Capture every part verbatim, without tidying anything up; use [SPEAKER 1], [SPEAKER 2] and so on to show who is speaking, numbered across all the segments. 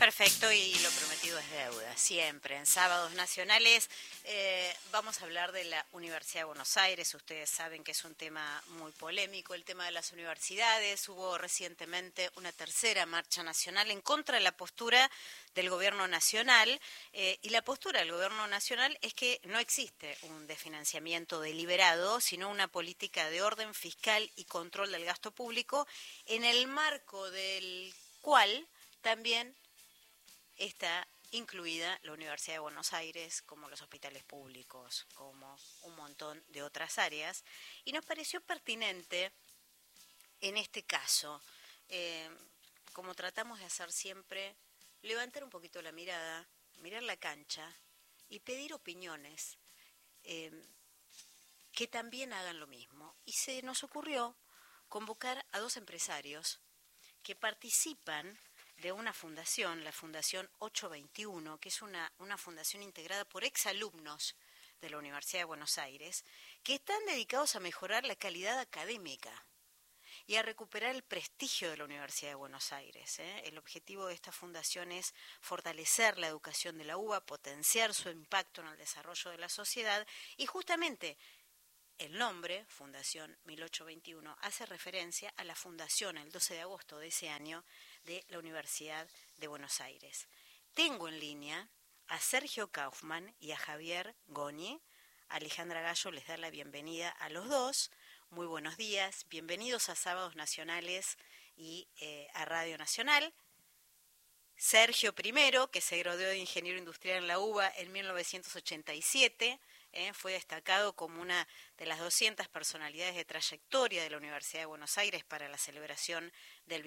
[SPEAKER 1] Perfecto, y lo prometido es deuda, siempre. En Sábados Nacionales eh, vamos a hablar de la Universidad de Buenos Aires. Ustedes saben que es un tema muy polémico, el tema de las universidades. Hubo recientemente una tercera marcha nacional en contra de la postura del gobierno nacional, eh, y la postura del gobierno nacional es que no existe un desfinanciamiento deliberado, sino una política de orden fiscal y control del gasto público, en el marco del cual también está incluida la Universidad de Buenos Aires, como los hospitales públicos, como un montón de otras áreas. Y nos pareció pertinente, en este caso, eh, como tratamos de hacer siempre, levantar un poquito la mirada, mirar la cancha y pedir opiniones eh, que también hagan lo mismo. Y se nos ocurrió convocar a dos empresarios que participan de una fundación, la Fundación ocho veintiuno, que es una, una fundación integrada por exalumnos de la Universidad de Buenos Aires, que están dedicados a mejorar la calidad académica y a recuperar el prestigio de la Universidad de Buenos Aires. ¿eh? El objetivo de esta fundación es fortalecer la educación de la U B A, potenciar su impacto en el desarrollo de la sociedad, y justamente el nombre, Fundación mil ochocientos veintiuno, hace referencia a la fundación el doce de agosto de ese año de la Universidad de Buenos Aires. Tengo en línea a Sergio Kaufmann y a Javier Goni. Alejandra Gallo les da la bienvenida a los dos. Muy buenos días, bienvenidos a Sábados Nacionales y eh, a Radio Nacional. Sergio primero, que se graduó de Ingeniero Industrial en la U B A en mil novecientos ochenta y siete, Eh, fue destacado como una de las doscientas personalidades de trayectoria de la Universidad de Buenos Aires para la celebración del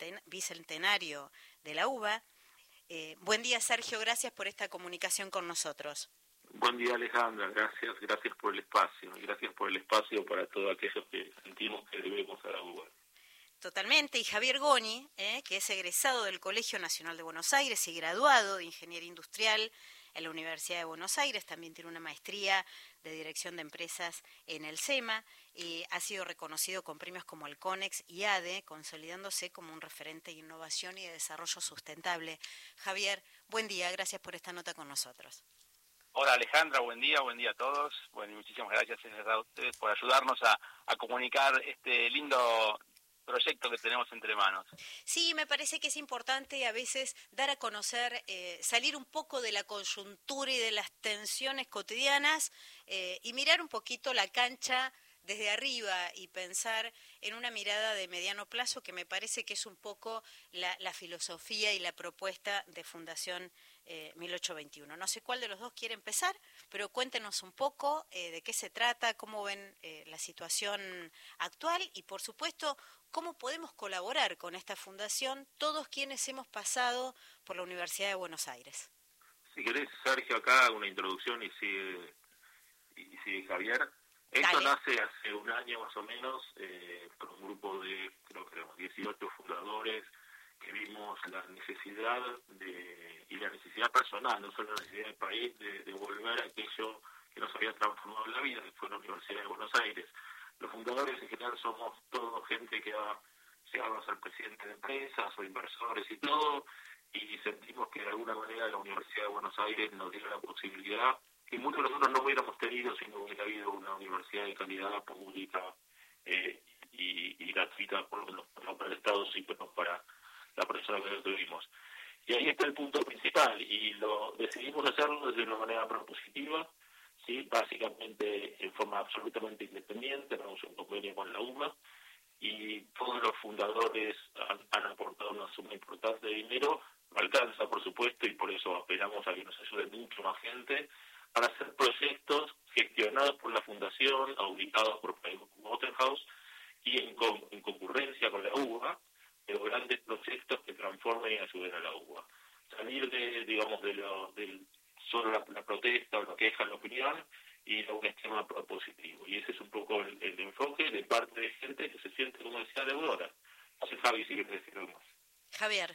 [SPEAKER 1] bicentenario de la U B A. Eh, buen día, Sergio, gracias por esta comunicación con nosotros.
[SPEAKER 2] Buen día, Alejandra, gracias, gracias por el espacio, y gracias por el espacio para todos aquellos que sentimos que debemos a la U B A.
[SPEAKER 1] Totalmente, y Javier Goni, eh, que es egresado del Colegio Nacional de Buenos Aires y graduado de Ingeniería Industrial en la Universidad de Buenos Aires, también tiene una maestría de Dirección de Empresas en el SEMA, y ha sido reconocido con premios como el CONEX y A D E, consolidándose como un referente de innovación y de desarrollo sustentable. Javier, buen día, gracias por esta nota con nosotros.
[SPEAKER 3] Hola Alejandra, buen día, buen día a todos. Bueno, y muchísimas gracias a ustedes por ayudarnos a, a comunicar este lindo proyecto que tenemos entre manos.
[SPEAKER 1] Sí, me parece que es importante a veces dar a conocer, eh, salir un poco de la coyuntura y de las tensiones cotidianas eh, y mirar un poquito la cancha desde arriba y pensar en una mirada de mediano plazo, que me parece que es un poco la, la filosofía y la propuesta de Fundación eh, mil ochocientos veintiuno. No sé cuál de los dos quiere empezar, pero cuéntenos un poco eh, de qué se trata, cómo ven eh, la situación actual y, por supuesto, cómo podemos colaborar con esta fundación todos quienes hemos pasado por la Universidad de Buenos Aires.
[SPEAKER 2] Si querés, Sergio, acá hago una introducción y sigue, y sigue Javier. Esto
[SPEAKER 1] Dale.
[SPEAKER 2] nace hace un año más o menos eh, por un grupo de, creo que éramos dieciocho fundadores, que vimos la necesidad de, y la necesidad personal, no solo la necesidad del país, de devolver aquello que nos había transformado la vida, que fue la Universidad de Buenos Aires. Los fundadores en general somos todos gente que ha llegado a ser presidente de empresas o inversores y todo, y sentimos que de alguna manera la Universidad de Buenos Aires nos dio la posibilidad que muchos de nosotros no hubiéramos tenido si no hubiera habido una universidad de calidad pública eh, y, y gratuita, por lo menos no para el Estado, sí, pero para la persona que lo tuvimos. Y ahí está el punto principal, y lo decidimos hacerlo desde una manera propositiva, ¿sí? Básicamente en forma absolutamente independiente, tenemos un convenio con la U B A, y todos los fundadores han, han aportado una suma importante de dinero, no alcanza por supuesto, y por eso apelamos a que nos ayude mucho más gente, para hacer proyectos gestionados por la Fundación, auditados por Pricewaterhouse, y en, con, en concurrencia con la U B A, de grandes proyectos que transformen y ayuden a la U B A. Salir de, digamos, de lo, del solo la, la protesta o la queja, la opinión, y a un esquema propositivo. Y ese es un poco el, el enfoque de parte de gente que se siente, como decía, deudora. No sé, Javi, si quieres decir algo más.
[SPEAKER 1] Javier.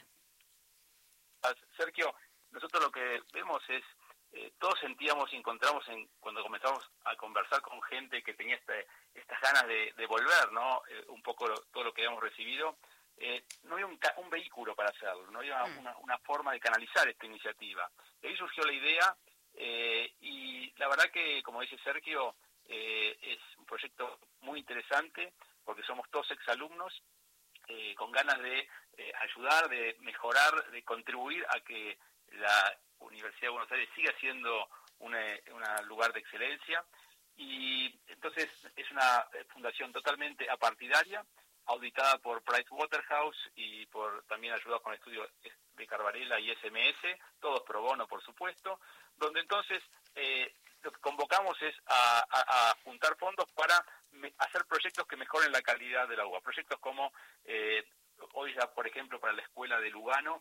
[SPEAKER 3] Sergio, nosotros lo que vemos es, eh, todos sentíamos y encontramos en, cuando comenzamos a conversar con gente que tenía este, estas ganas de, de volver, ¿no? Eh, un poco lo, todo lo que habíamos recibido, eh, no había un, un vehículo para hacerlo, no había
[SPEAKER 1] Mm.
[SPEAKER 3] una, una forma de canalizar esta iniciativa. De ahí surgió la idea eh, y la verdad que, como dice Sergio, eh, es un proyecto muy interesante porque somos todos exalumnos eh, con ganas de eh, ayudar, de mejorar, de contribuir a que la Universidad de Buenos Aires siga siendo un lugar de excelencia. Y entonces es una fundación totalmente apartidaria, auditada por Pricewaterhouse y por también ayudado con el estudio de Carvarela y S M S, todos pro bono, por supuesto, donde entonces eh, lo que convocamos es a, a, a juntar fondos para me, hacer proyectos que mejoren la calidad de la uva. Proyectos como, eh, hoy ya, por ejemplo, para la escuela de Lugano,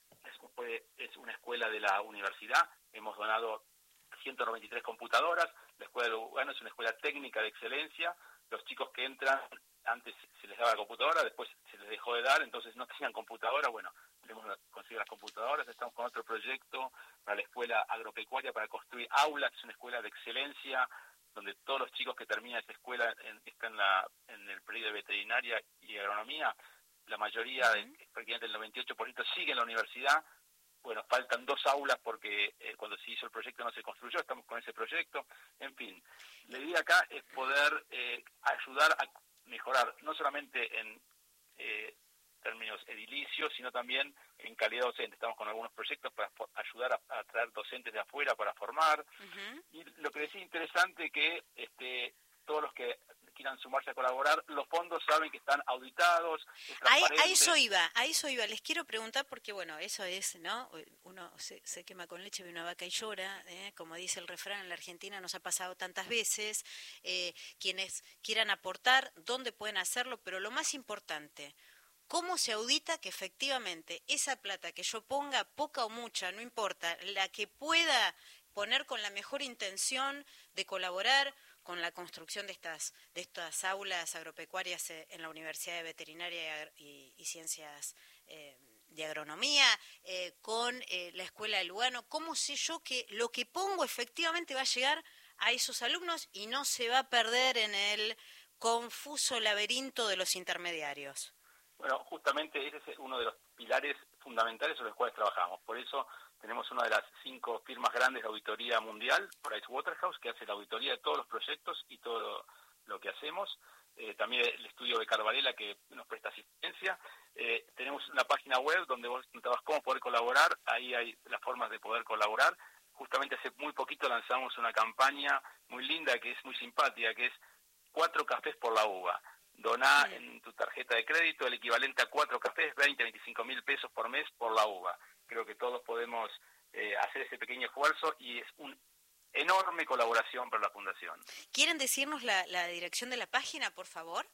[SPEAKER 3] es, es una escuela de la universidad, hemos donado ciento noventa y tres computadoras. La escuela de Lugano es una escuela técnica de excelencia. Los chicos que entran, antes se les daba la computadora, después se les dejó de dar, entonces no tenían computadora. Bueno, le hemos conseguido las computadoras. Estamos con otro proyecto para la escuela agropecuaria para construir aulas. Es una escuela de excelencia donde todos los chicos que terminan esa escuela en, están en, la, en el periodo de veterinaria y agronomía. La mayoría, uh-huh. de, prácticamente el noventa y ocho por ciento, sigue en la universidad. Bueno, faltan dos aulas porque eh, cuando se hizo el proyecto no se construyó, estamos con ese proyecto. En fin, la idea acá es poder eh, ayudar a mejorar, no solamente en eh, términos edilicios, sino también en calidad docente. Estamos con algunos proyectos para ayudar a, a traer docentes de afuera para formar. Uh-huh. Y lo que decía interesante que este, todos los que quieran sumarse a colaborar, los fondos saben que están auditados, es transparente.
[SPEAKER 1] A, a eso iba, a eso iba. Les quiero preguntar porque, bueno, eso es, ¿no? Uno se, se quema con leche de una vaca y llora, ¿eh? Como dice el refrán, en la Argentina nos ha pasado tantas veces. Eh, quienes quieran aportar, ¿dónde pueden hacerlo? Pero lo más importante, ¿cómo se audita que efectivamente esa plata que yo ponga, poca o mucha, no importa, la que pueda poner con la mejor intención de colaborar con la construcción de estas de estas aulas agropecuarias en la Universidad de Veterinaria y, y Ciencias eh, de Agronomía, eh, con eh, la Escuela de Lugano? ¿Cómo sé yo que lo que pongo efectivamente va a llegar a esos alumnos y no se va a perder en el confuso laberinto de los intermediarios?
[SPEAKER 3] Bueno, justamente ese es uno de los pilares fundamentales sobre los cuales trabajamos. Por eso tenemos una de las cinco firmas grandes de auditoría mundial, Pricewaterhouse, que hace la auditoría de todos los proyectos y todo lo, lo que hacemos. Eh, también el estudio de Carvarela, que nos presta asistencia. Eh, tenemos una página web donde vos preguntabas cómo poder colaborar. Ahí hay las formas de poder colaborar. Justamente hace muy poquito lanzamos una campaña muy linda, que es muy simpática, que es Cuatro cafés por la uva. Doná sí. en tu tarjeta de crédito el equivalente a cuatro cafés, veinte, veinticinco mil pesos por mes por la uva. Creo que todos podemos eh, hacer ese pequeño esfuerzo y es una enorme colaboración para la Fundación.
[SPEAKER 1] ¿Quieren decirnos la, la dirección de la página, por favor?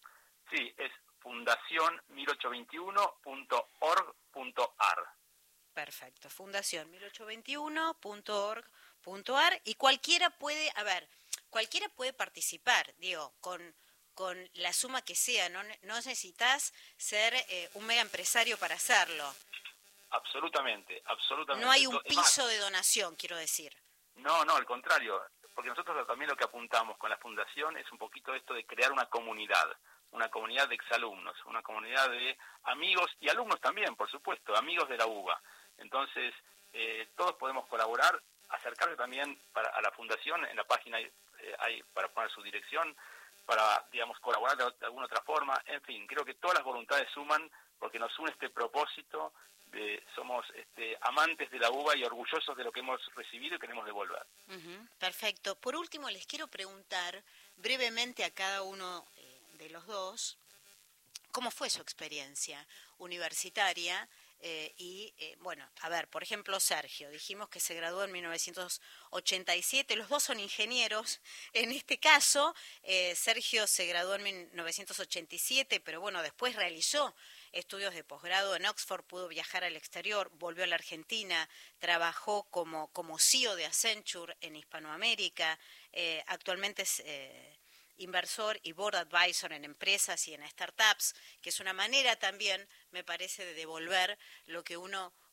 [SPEAKER 3] Sí, es fundación mil ochocientos veintiuno punto org punto a r.
[SPEAKER 1] Perfecto, fundación mil ochocientos veintiuno punto org punto a r y cualquiera puede, a ver, cualquiera puede participar, digo, con... con la suma que sea, no, no necesitas ser eh, un mega empresario para hacerlo.
[SPEAKER 3] Absolutamente, absolutamente.
[SPEAKER 1] No hay un piso de donación, quiero decir.
[SPEAKER 3] No, no, al contrario, porque nosotros también lo que apuntamos con la Fundación es un poquito esto de crear una comunidad, una comunidad de exalumnos, una comunidad de amigos y alumnos también, por supuesto, amigos de la UBA. Entonces, eh, todos podemos colaborar, acercarse también para, a la Fundación, en la página hay, eh, hay para poner su dirección, para, digamos, colaborar de, de alguna otra forma. En fin, creo que todas las voluntades suman porque nos une este propósito de somos este, amantes de la uva y orgullosos de lo que hemos recibido y queremos devolver.
[SPEAKER 1] Uh-huh, perfecto. Por último, les quiero preguntar brevemente a cada uno eh, de los dos cómo fue su experiencia universitaria. Eh, y, eh, bueno, a ver, por ejemplo, Sergio, dijimos que se graduó en mil novecientos ochenta y siete, los dos son ingenieros, en este caso, eh, Sergio se graduó en mil novecientos ochenta y siete, pero bueno, después realizó estudios de posgrado en Oxford, pudo viajar al exterior, volvió a la Argentina, trabajó como, como C E O de Accenture en Hispanoamérica, eh, actualmente es... Eh, inversor y board advisor en empresas y en startups, que es una manera también, me parece, de devolver lo que uno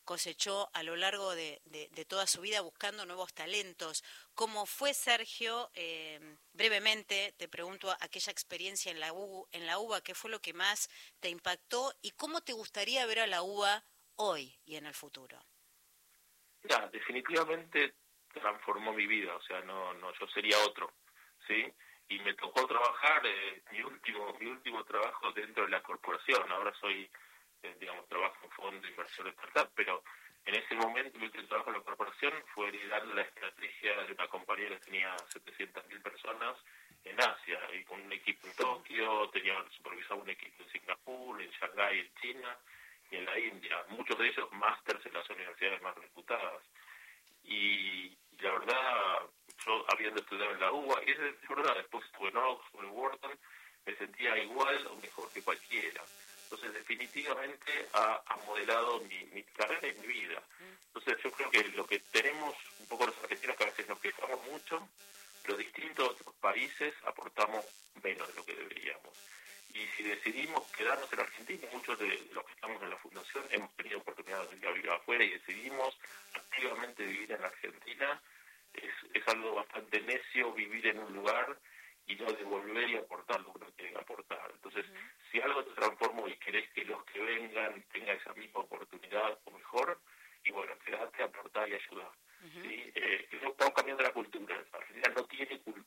[SPEAKER 1] cosechó a lo largo de, de, de toda su vida buscando nuevos talentos. ¿Cómo fue, Sergio? Eh, brevemente te pregunto aquella experiencia en la U, en la UBA, ¿qué fue lo que más te impactó y cómo te gustaría ver a la UBA hoy y en el futuro?
[SPEAKER 2] Ya, definitivamente transformó mi vida, o sea, no, no, yo sería otro, ¿sí? Y me tocó trabajar, eh, mi último, mi último trabajo dentro de la corporación. Ahora soy, eh, digamos, trabajo en fondo de inversión de startup, pero en ese momento mi último trabajo en la corporación fue liderando la estrategia de una compañía que tenía setecientas mil personas en Asia, y con un equipo en Tokio, tenía supervisado un equipo en Singapur, en Shanghái, en China y en la India, muchos de ellos másters en las universidades más reputadas. Y, y la verdad, yo habiendo estudiado en la UBA, y es de verdad, después estuve en Oxford, en Wharton, me sentía igual o mejor que cualquiera. Entonces, definitivamente ha, ha modelado mi, mi carrera y mi vida. Entonces, yo creo que lo que tenemos, un poco los argentinos, que a veces nos quejamos mucho, los distintos países aportamos menos de lo que deberíamos. Y si decidimos quedarnos en Argentina, muchos de los que estamos en la fundación hemos tenido oportunidades de ir a vivir afuera y decidimos activamente vivir en Argentina, es, es algo bastante necio vivir en un lugar y no devolver y aportar lo que uno tiene que aportar. Entonces, uh-huh. si algo te transformó y querés que los que vengan tengan esa misma oportunidad o mejor, y bueno, quedate, aportar y ayudar. Uh-huh. ¿Sí? Eh, estamos cambiando la cultura. Argentina no tiene cultura